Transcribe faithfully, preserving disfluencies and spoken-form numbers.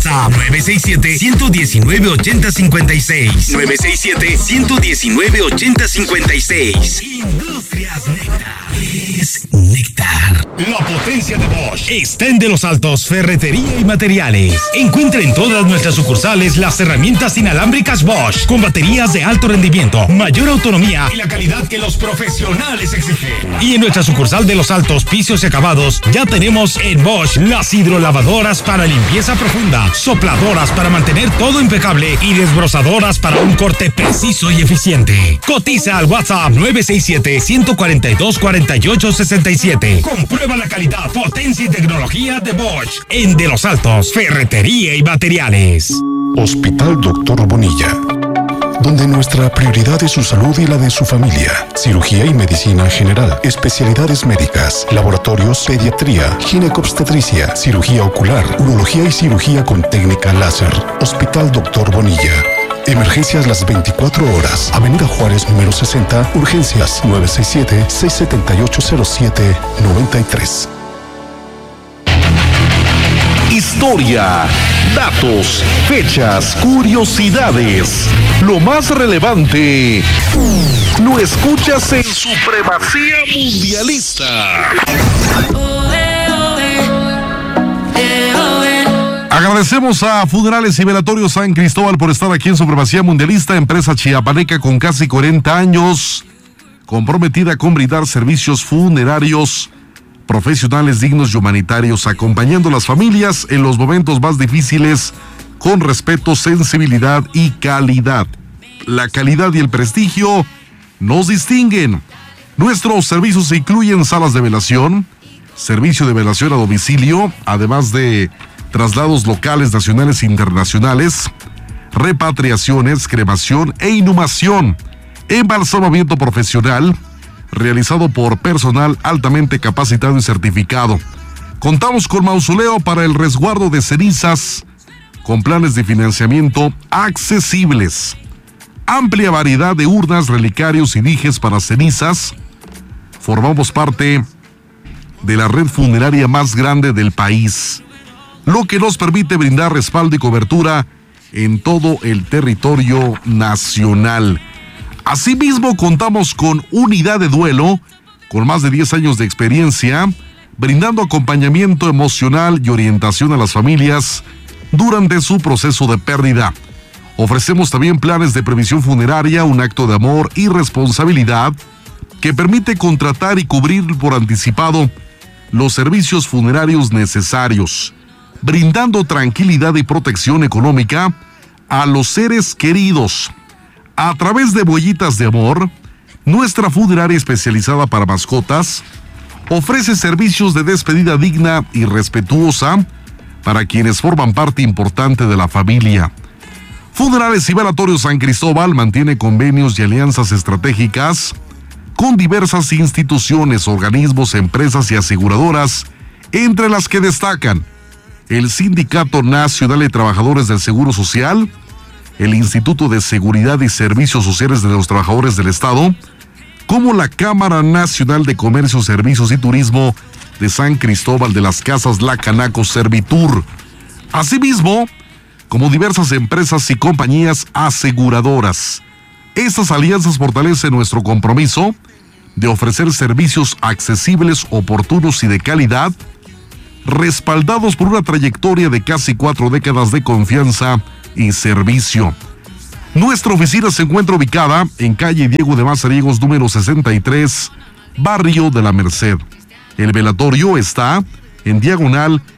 WhatsApp nueve seis siete, uno uno nueve, ocho cero cinco seis. nueve seis siete, uno uno nueve, ocho cero cinco seis. Industrias Néctar. Es Néctar. La potencia de Bosch está en De Los Altos, ferretería y materiales. Encuentra en todas nuestras sucursales las herramientas inalámbricas Bosch con baterías de alto rendimiento, mayor autonomía y la calidad que los profesionales exigen. Y en nuestra sucursal de Los Altos, pisos y acabados, ya tenemos en Bosch las hidrolavadoras para limpieza profunda, sopladoras para mantener todo impecable y desbrozadoras para un corte preciso y eficiente. Cotiza al WhatsApp nueve seis siete, uno cuatro dos, cuatro ocho seis siete. Comprueba la calidad, potencia y tecnología de Bosch en De Los Altos, ferretería y materiales. Hospital Doctor Bonilla, donde nuestra prioridad es su salud y la de su familia. Cirugía y medicina general, especialidades médicas, laboratorios, pediatría, ginecobstetricia, cirugía ocular, urología y cirugía con técnica láser. Hospital Doctor Bonilla. Emergencias las veinticuatro horas. Avenida Juárez número sesenta. Urgencias nueve seis siete, seis siete ocho, cero siete nueve tres. Historia, datos, fechas, curiosidades. Lo más relevante lo escuchas en Supremacía Mundialista. Agradecemos a Funerales y Velatorios San Cristóbal por estar aquí en Supremacía Mundialista, empresa chiapaneca con casi cuarenta años, comprometida con brindar servicios funerarios profesionales, dignos y humanitarios, acompañando a las familias en los momentos más difíciles con respeto, sensibilidad y calidad. La calidad y el prestigio nos distinguen. Nuestros servicios incluyen salas de velación, servicio de velación a domicilio, además de traslados locales, nacionales e internacionales, repatriaciones, cremación e inhumación, embalsamamiento profesional, realizado por personal altamente capacitado y certificado. Contamos con mausoleo para el resguardo de cenizas, con planes de financiamiento accesibles. Amplia variedad de urnas, relicarios y dijes para cenizas. Formamos parte de la red funeraria más grande del país, lo que nos permite brindar respaldo y cobertura en todo el territorio nacional. Asimismo, contamos con unidad de duelo, con más de diez años de experiencia, brindando acompañamiento emocional y orientación a las familias durante su proceso de pérdida. Ofrecemos también planes de previsión funeraria, un acto de amor y responsabilidad que permite contratar y cubrir por anticipado los servicios funerarios necesarios, brindando tranquilidad y protección económica a los seres queridos. A través de Boyitas de Amor, nuestra funeraria especializada para mascotas ofrece servicios de despedida digna y respetuosa para quienes forman parte importante de la familia. Funerales y Velatorios San Cristóbal mantiene convenios y alianzas estratégicas con diversas instituciones, organismos, empresas y aseguradoras, entre las que destacan el Sindicato Nacional de Trabajadores del Seguro Social, el Instituto de Seguridad y Servicios Sociales de los Trabajadores del Estado, como la Cámara Nacional de Comercio, Servicios y Turismo de San Cristóbal de las Casas La Canaco Servitur. Asimismo, como diversas empresas y compañías aseguradoras. Estas alianzas fortalecen nuestro compromiso de ofrecer servicios accesibles, oportunos y de calidad, respaldados por una trayectoria de casi cuatro décadas de confianza y servicio. Nuestra oficina se encuentra ubicada en calle Diego de Mazariegos número sesenta y tres, barrio de la Merced. El velatorio está en diagonal